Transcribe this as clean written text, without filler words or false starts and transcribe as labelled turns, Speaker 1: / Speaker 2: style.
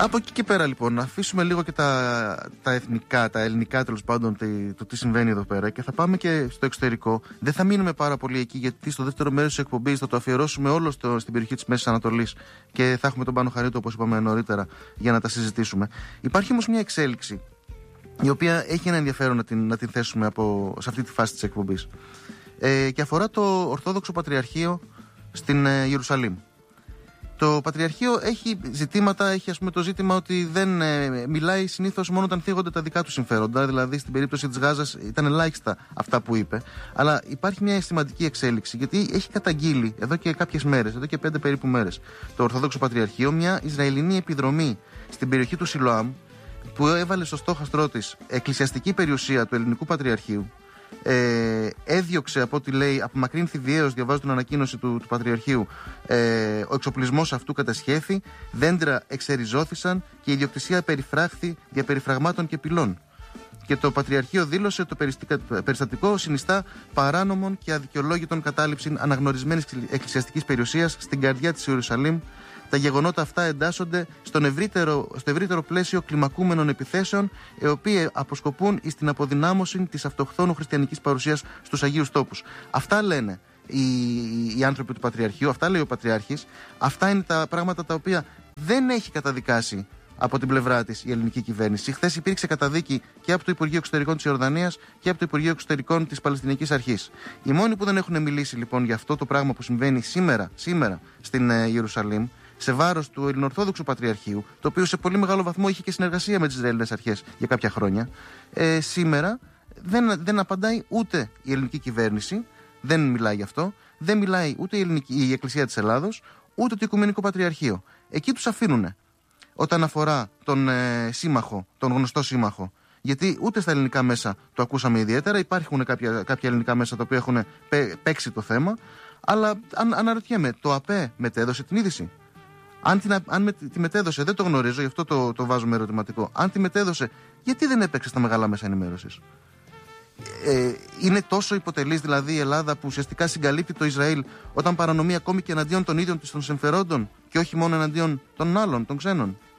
Speaker 1: Από εκεί και πέρα λοιπόν, να αφήσουμε λίγο και τα εθνικά, τα ελληνικά τέλος πάντων, το τι συμβαίνει εδώ πέρα και θα πάμε και στο εξωτερικό. Δεν θα μείνουμε πάρα πολύ εκεί, γιατί στο δεύτερο μέρος της εκπομπής θα το αφιερώσουμε όλο στην περιοχή της Μέσης Ανατολής και θα έχουμε τον Πάνο Χαρίτο, όπως είπαμε νωρίτερα, για να τα συζητήσουμε. Υπάρχει όμως μια εξέλιξη η οποία έχει ένα ενδιαφέρον να την θέσουμε σε αυτή τη φάση της εκπομπής. Και αφορά το Ορθόδοξο Πατριαρχείο στην Ιερουσαλήμ. Το Πατριαρχείο έχει ζητήματα, έχει ας πούμε το ζήτημα ότι δεν μιλάει συνήθως μόνο όταν θίγονται τα δικά του συμφέροντα, δηλαδή στην περίπτωση της Γάζας ήταν ελάχιστα αυτά που είπε, αλλά υπάρχει μια σημαντική εξέλιξη, γιατί έχει καταγγείλει εδώ και κάποιες μέρες, εδώ και 5 περίπου μέρες, το Ορθόδοξο Πατριαρχείο μια Ισραηλινή επιδρομή στην περιοχή του Σιλοάμ, που έβαλε στο στόχαστρό της εκκλησιαστική περιουσία του ελληνικού Πατριαρχείου. Έδιωξε, από ό,τι λέει, απομακρύνθη βιαίως, διαβάζω την ανακοίνωση του Πατριαρχείου, ο εξοπλισμός αυτού κατασχέθη, δέντρα εξεριζώθησαν και η ιδιοκτησία περιφράχθη δια περιφραγμάτων και πυλών. Και το Πατριαρχείο δήλωσε το περιστατικό συνιστά παράνομον και αδικαιολόγητον κατάληψη αναγνωρισμένης εκκλησιαστικής περιουσίας στην καρδιά της Ιερουσαλήμ. Τα γεγονότα αυτά εντάσσονται στο ευρύτερο πλαίσιο κλιμακούμενων επιθέσεων, οι οποίοι αποσκοπούν στην αποδυνάμωση της αυτοχθόνου χριστιανικής παρουσίας στους Αγίους Τόπους. Αυτά λένε οι άνθρωποι του Πατριαρχείου, αυτά λέει ο Πατριάρχης. Αυτά είναι τα πράγματα τα οποία δεν έχει καταδικάσει από την πλευρά της η ελληνική κυβέρνηση. Χθες υπήρξε καταδίκη και από το Υπουργείο Εξωτερικών της Ιορδανίας και από το Υπουργείο Εξωτερικών της Παλαιστινικής Αρχής. Οι μόνοι που δεν έχουν μιλήσει λοιπόν για αυτό το πράγμα που συμβαίνει σήμερα στην Ιερουσαλήμ, σε βάρος του Ελληνοορθόδοξου Πατριαρχείου, το οποίο σε πολύ μεγάλο βαθμό είχε και συνεργασία με τις Ισραηλινές αρχές για κάποια χρόνια, σήμερα δεν απαντάει ούτε η ελληνική κυβέρνηση, δεν μιλάει γι' αυτό, δεν μιλάει ούτε η Εκκλησία της Ελλάδος, ούτε το Οικουμενικό Πατριαρχείο. Εκεί τους αφήνουνε όταν αφορά τον σύμμαχο, τον γνωστό σύμμαχο. Γιατί ούτε στα ελληνικά μέσα το ακούσαμε ιδιαίτερα, υπάρχουν κάποια ελληνικά μέσα τα οποία έχουν παίξει το θέμα, αλλά αναρωτιέμαι, το ΑΠΕ μετέδωσε την είδηση? Αν τη μετέδωσε, δεν το γνωρίζω, γι' αυτό το βάζουμε ερωτηματικό. Αν τη μετέδωσε, γιατί δεν έπαιξε στα μεγάλα μέσα ενημέρωσης? Είναι τόσο υποτελής δηλαδή η Ελλάδα, που ουσιαστικά συγκαλύπτει το Ισραήλ όταν παρανομεί ακόμη και εναντίον των ίδιων της των συμφερόντων και όχι μόνο εναντίον των άλλων, των ξένων?